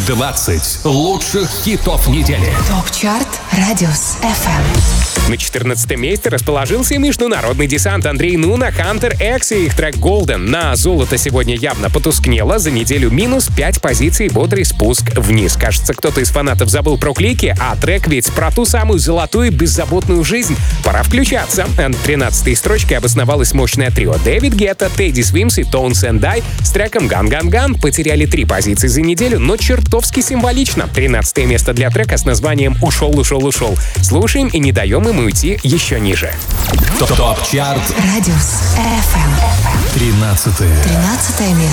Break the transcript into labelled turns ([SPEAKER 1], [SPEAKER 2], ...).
[SPEAKER 1] 20 лучших хитов недели.
[SPEAKER 2] ТОП-чарт Радиус FM.
[SPEAKER 3] На 14 месте расположился международный десант Андрей Нуна, Hunter X и их трек Golden. На золото сегодня явно потускнело. За неделю минус 5 позиций, бодрый спуск вниз. Кажется, кто-то из фанатов забыл про клики, а трек ведь про ту самую золотую беззаботную жизнь. Пора включаться. На 13-й строчке обосновалось мощное трио Дэвид Гетта, Тедди Свимс и Tones and I с треком Gun Gun Gun. Потеряли 3 позиции за неделю, но чертовски символично. 13 место для трека с названием «Ушел, ушел, ушел». Слушаем и не даем ему уйти еще ниже.
[SPEAKER 1] ТОП-чарт
[SPEAKER 2] Радиус FM.
[SPEAKER 1] 13
[SPEAKER 2] 13 место.